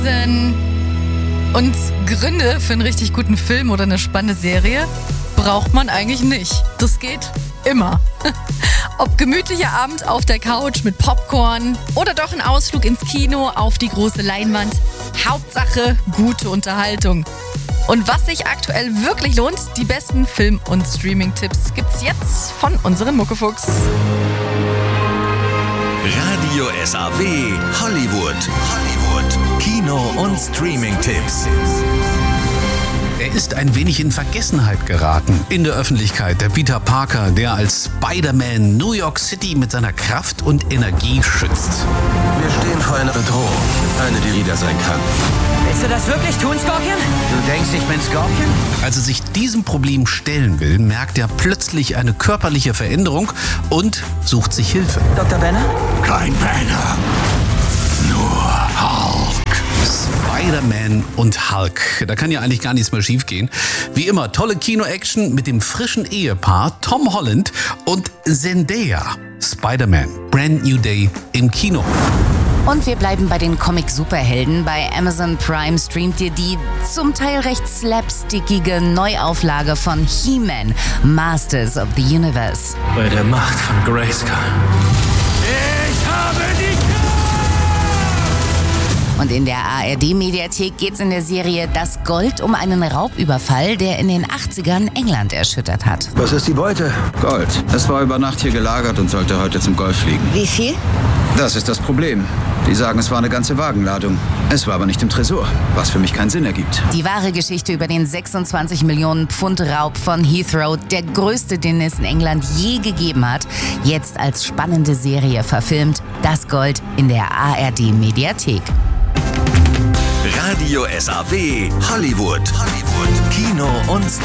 Und Gründe für einen richtig guten Film oder eine spannende Serie braucht man eigentlich nicht. Das geht immer. Ob gemütlicher Abend auf der Couch mit Popcorn oder doch ein Ausflug ins Kino auf die große Leinwand. Hauptsache gute Unterhaltung. Und was sich aktuell wirklich lohnt, die besten Film- und Streaming-Tipps gibt's jetzt von unserem Muckefuchs. Radio SAW Hollywood. Kino- und Streaming-Tipps. Er ist ein wenig in Vergessenheit geraten in der Öffentlichkeit. Der Peter Parker, der als Spider-Man New York City mit seiner Kraft und Energie schützt. Wir stehen vor einer Bedrohung. Eine, die wieder sein kann. Willst du das wirklich tun, Scorpion? Du denkst, ich bin Scorpion? Als er sich diesem Problem stellen will, merkt er plötzlich eine körperliche Veränderung und sucht sich Hilfe. Dr. Banner? Kein Banner. Nur Hulk. Spider-Man und Hulk. Da kann ja eigentlich gar nichts mehr schiefgehen. Wie immer, tolle Kino-Action mit dem frischen Ehepaar Tom Holland und Zendaya. Spider-Man, Brand New Day im Kino. Und wir bleiben bei den Comic-Superhelden. Bei Amazon Prime streamt ihr die zum Teil recht slapstickige Neuauflage von He-Man, Masters of the Universe. Bei der Macht von Grayskull. Ich habe dich! Und in der ARD-Mediathek geht's in der Serie Das Gold um einen Raubüberfall, der in den 80ern England erschüttert hat. Was ist die Beute? Gold. Es war über Nacht hier gelagert und sollte heute zum Golf fliegen. Wie viel? Das ist das Problem. Die sagen, es war eine ganze Wagenladung. Es war aber nicht im Tresor, was für mich keinen Sinn ergibt. Die wahre Geschichte über den 26 Millionen Pfund Raub von Heathrow, der größte, den es in England je gegeben hat, jetzt als spannende Serie verfilmt. Das Gold in der ARD-Mediathek. Radio SAW Hollywood. Kino- und